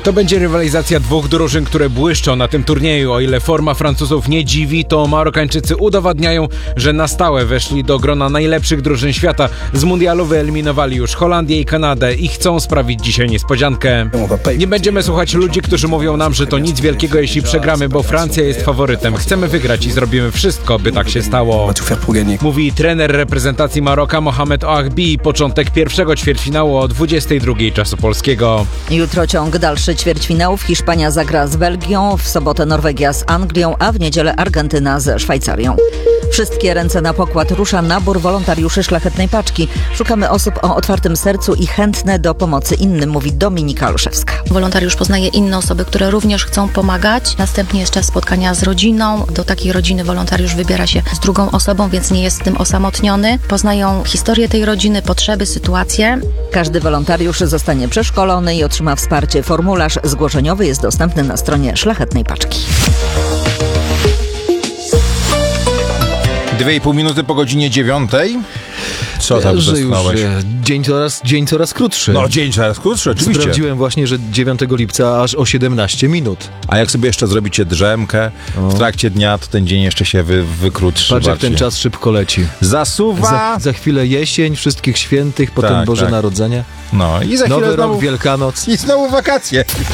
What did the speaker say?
To będzie rywalizacja dwóch drużyn, które błyszczą na tym turnieju. O ile forma Francuzów nie dziwi, to Marokańczycy udowadniają, że na stałe weszli do grona najlepszych drużyn świata. Z mundialu wyeliminowali już Holandię i Kanadę i chcą sprawić dzisiaj niespodziankę. Nie będziemy słuchać ludzi, którzy mówią nam, że to nic wielkiego, jeśli przegramy, bo Francja jest faworytem. Chcemy wygrać i zrobimy wszystko, by tak się stało. Mówi trener reprezentacji Maroka Mohamed Ouahbi. Początek pierwszego ćwierćfinału o 22 czasu polskiego. Jutro ciąg dalszy ćwierćfinałów. Hiszpania zagra z Belgią, w sobotę Norwegia z Anglią, a w niedzielę Argentyna ze Szwajcarią. Wszystkie ręce na pokład, rusza nabór wolontariuszy Szlachetnej Paczki. Szukamy osób o otwartym sercu i chętne do pomocy innym, mówi Dominika Olszewska. Wolontariusz poznaje inne osoby, które również chcą pomagać. Następnie jest czas spotkania z rodziną. Do takiej rodziny wolontariusz wybiera się z drugą osobą, więc nie jest w tym osamotniony. Poznają historię tej rodziny, potrzeby, sytuacje. Każdy wolontariusz zostanie przeszkolony i otrzyma wsparcie. Formularz zgłoszeniowy jest dostępny na stronie Szlachetnej Paczki. 2,5 minuty po godzinie 9. Co tam dostałeś? Dzień coraz krótszy. No, dzień coraz krótszy, oczywiście. Sprawdziłem właśnie, że 9 lipca aż o 17 minut. A jak sobie jeszcze zrobicie drzemkę w trakcie dnia, to ten dzień jeszcze się wykrótszy. Patrz, jak ten czas szybko leci. Zasuwa. Za chwilę jesień, wszystkich świętych, potem Tak, Boże tak. Narodzenie. No i za chwilę Nowy znowu, rok, Wielkanoc. i znowu wakacje.